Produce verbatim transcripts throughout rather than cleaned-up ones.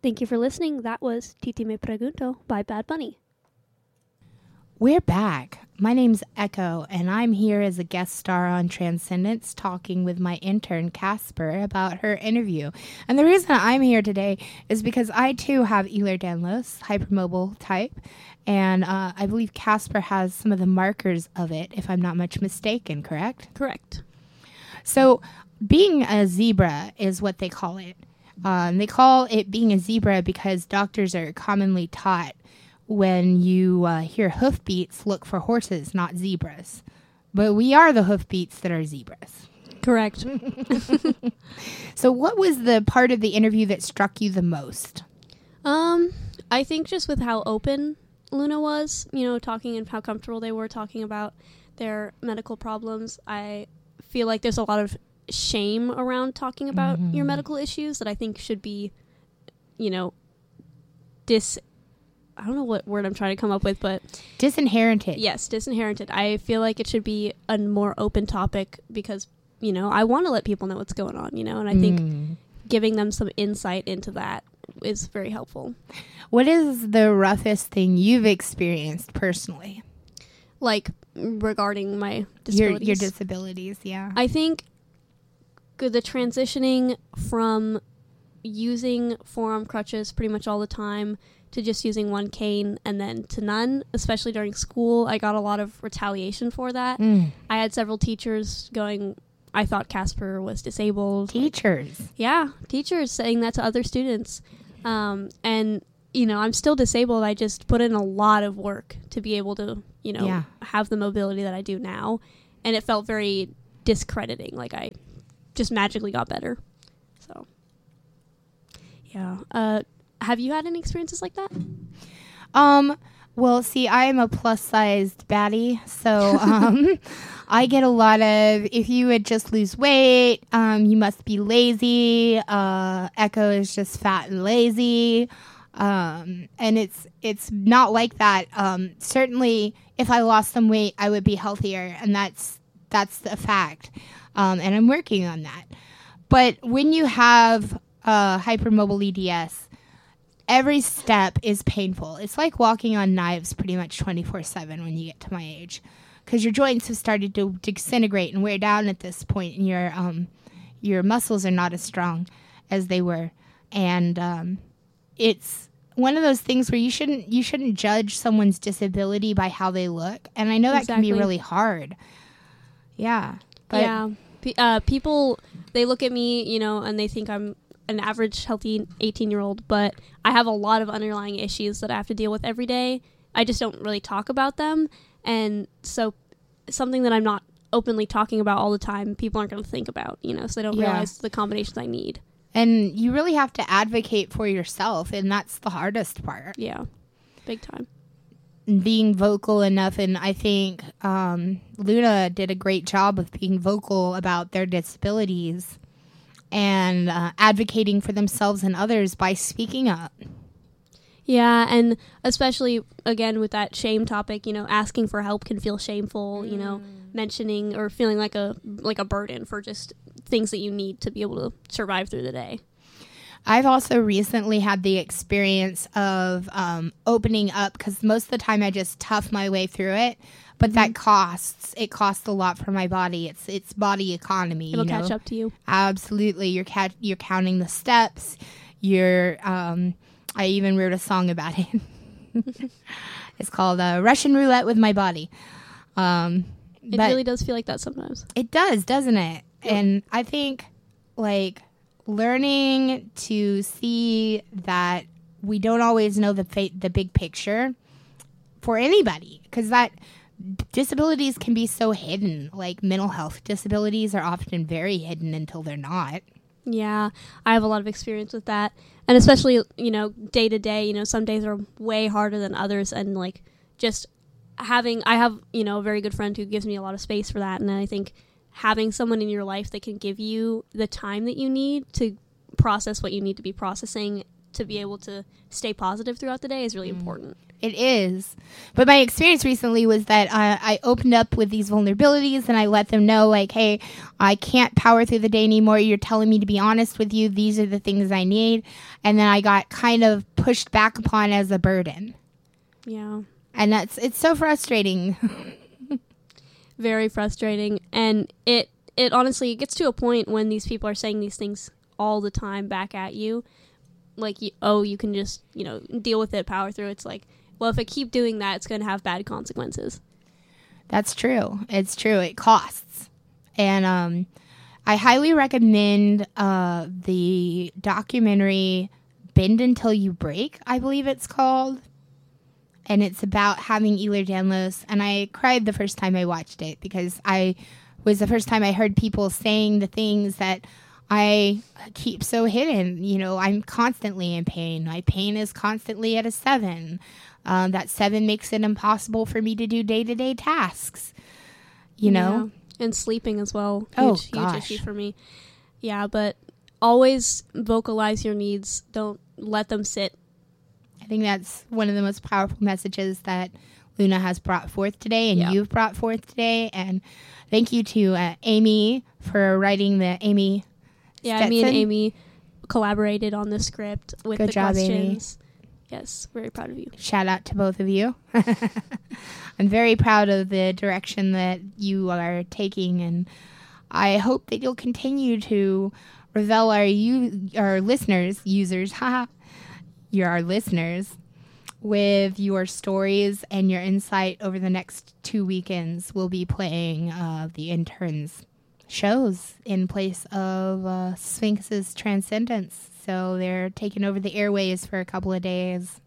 Thank you for listening. That was Titi Me Pregunto by Bad Bunny. We're back. My name's Echo, and I'm here as a guest star on Transcendence talking with my intern, Casper, about her interview. And the reason I'm here today is because I, too, have Ehlers-Danlos, hypermobile type, and uh, I believe Casper has some of the markers of it, if I'm not much mistaken, correct? Correct. So being a zebra is what they call it. Um, they call it being a zebra because doctors are commonly taught when you uh, hear hoofbeats, look for horses, not zebras. But we are the hoofbeats that are zebras. Correct. So what was the part of the interview that struck you the most? Um, I think just with how open Luna was, you know, talking and how comfortable they were talking about their medical problems. I feel like there's a lot of shame around talking about mm-hmm. your medical issues that I think should be, you know, dis... I don't know what word I'm trying to come up with, but... Disinherited. Yes, disinherited. I feel like it should be a more open topic because, you know, I want to let people know what's going on, you know, and I think mm. giving them some insight into that is very helpful. What is the roughest thing you've experienced personally? Like, regarding my disabilities? Your, your disabilities, yeah. I think the transitioning from using forearm crutches pretty much all the time to just using one cane and then to none, especially during school. I got a lot of retaliation for that. Mm. I had several teachers going, I thought Casper was disabled. Teachers? Yeah, teachers saying that to other students. Um, and, you know, I'm still disabled. I just put in a lot of work to be able to, you know, yeah. have the mobility that I do now. And it felt very discrediting, like I just magically got better. So, yeah. Uh, have you had any experiences like that? Um, well, see, I am a plus-sized baddie, so um, I get a lot of, if you would just lose weight, um, you must be lazy. Uh, Echo is just fat and lazy. Um, and it's it's not like that. Um, certainly, if I lost some weight, I would be healthier, and that's that's the fact. Um, and I'm working on that. But when you have uh, hypermobile E D S, every step is painful. It's like walking on knives pretty much twenty-four seven when you get to my age, because your joints have started to disintegrate and wear down at this point, and your um, your muscles are not as strong as they were. And um, it's one of those things where you shouldn't you shouldn't judge someone's disability by how they look. And I know that exactly. can be really hard. Yeah. But yeah. P- uh, people, they look at me, you know, and they think I'm an average healthy eighteen-year-old, but I have a lot of underlying issues that I have to deal with every day. I just don't really talk about them. And so something that I'm not openly talking about all the time, people aren't going to think about, you know, so they don't yeah. realize the combinations I need. And you really have to advocate for yourself, and that's the hardest part. Yeah, big time. Being vocal enough, and I think um, Luna did a great job of being vocal about their disabilities and uh, advocating for themselves and others by speaking up. Yeah, and especially, again, with that shame topic, you know, asking for help can feel shameful, mm. you know, mentioning or feeling like a like a burden for just things that you need to be able to survive through the day. I've also recently had the experience of um, opening up, because most of the time I just tough my way through it, but mm-hmm. that costs. It costs a lot for my body. It's it's body economy. It'll you know? catch up to you. Absolutely. You're ca- you're counting the steps. You're. Um, I even wrote a song about it. It's called uh, Russian Roulette with My Body. Um, it really does feel like that sometimes. It does, doesn't it? Yeah. And I think, like, learning to see that we don't always know the fa- the big picture for anybody, because that disabilities can be so hidden. Like, mental health disabilities are often very hidden until they're not. Yeah, I have a lot of experience with that. And especially, you know, day to day, you know, some days are way harder than others. And, like, just having, I have, you know, a very good friend who gives me a lot of space for that. And I think having someone in your life that can give you the time that you need to process what you need to be processing to be able to stay positive throughout the day is really mm. important. It is. But my experience recently was that uh, I opened up with these vulnerabilities and I let them know, like, hey, I can't power through the day anymore. You're telling me to be honest with you. These are the things I need. And then I got kind of pushed back upon as a burden. Yeah. And that's, it's so frustrating. Very frustrating. And it, it honestly, it gets to a point when these people are saying these things all the time back at you. Like, you, oh, you can just, you know, deal with it, power through. It's like, well, if I keep doing that, it's going to have bad consequences. That's true. It's true. It costs. And um, I highly recommend uh, the documentary Bend Until You Break, I believe it's called. And it's about having Ehlers-Danlos. And I cried the first time I watched it because I was the first time I heard people saying the things that I keep so hidden. You know, I'm constantly in pain. My pain is constantly at a seven. Um, that seven makes it impossible for me to do day-to-day tasks, you know? Yeah. And sleeping as well. Huge, oh, huge gosh. issue for me. Yeah, but always vocalize your needs. Don't let them sit. I think that's one of the most powerful messages that Luna has brought forth today and yeah. you've brought forth today. And thank you to uh, Amy for writing the Amy Yeah, Stetson. Me and Amy collaborated on the script with Good the job, questions. Amy. Yes, very proud of you. Shout out to both of you. I'm very proud of the direction that you are taking, and I hope that you'll continue to reveal our you our listeners, users, haha, you're our listeners, with your stories and your insight over the next two weekends. We'll be playing uh, the interns shows in place of uh, Sphinx's Transcendence. So they're taking over the airways for a couple of days.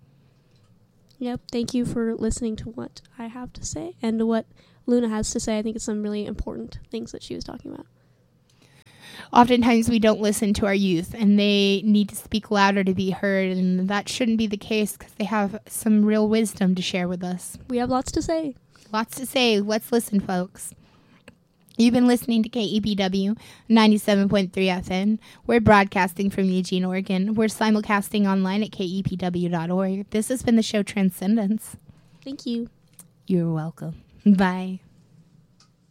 Yep. Thank you for listening to what I have to say and to what Luna has to say. I think it's some really important things that she was talking about. Oftentimes we don't listen to our youth and they need to speak louder to be heard, and that shouldn't be the case because they have some real wisdom to share with us. We have lots to say. Lots to say. Let's listen, folks. You've been listening to K E P W ninety-seven point three F M. We're broadcasting from Eugene, Oregon. We're simulcasting online at K E P W dot org. This has been the show Transcendence. Thank you. You're welcome. Bye.